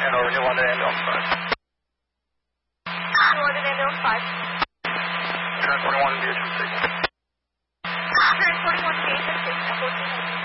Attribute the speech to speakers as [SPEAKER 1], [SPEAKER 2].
[SPEAKER 1] over, New London ambulance 5.
[SPEAKER 2] New London ambulance 5.
[SPEAKER 1] 1041 DHM 6.
[SPEAKER 2] 1041 DHM 6,